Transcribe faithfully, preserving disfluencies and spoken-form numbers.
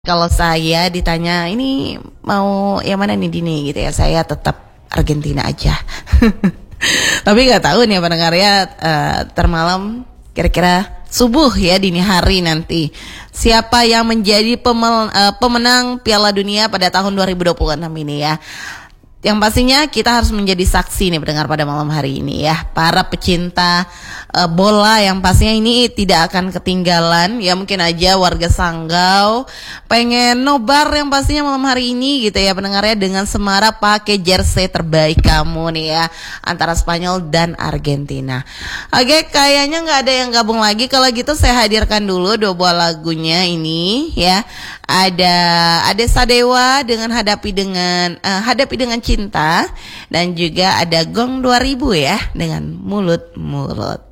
Kalau saya ditanya ini mau yang mana nih Dini gitu ya, saya tetap Argentina aja. Tapi nggak tahu nih pendengarnya uh, termalam kira-kira subuh ya dini hari nanti siapa yang menjadi pemel, uh, pemenang Piala Dunia pada tahun dua ribu dua puluh enam ini ya. Yang pastinya kita harus menjadi saksi nih pendengar pada malam hari ini ya. Para pecinta uh, bola yang pastinya ini tidak akan ketinggalan. Ya mungkin aja warga Sanggau pengen nobar yang pastinya malam hari ini gitu ya pendengarnya, dengan semarak pakai jersey terbaik kamu nih ya, antara Spanyol dan Argentina. Oke, kayaknya nggak ada yang gabung lagi. Kalau gitu saya hadirkan dulu dua buah lagunya ini ya. Ada Ade Sadewa dengan hadapi dengan uh, hadapi dengan cinta, dan juga ada Gong dua ribu ya dengan mulut-mulut.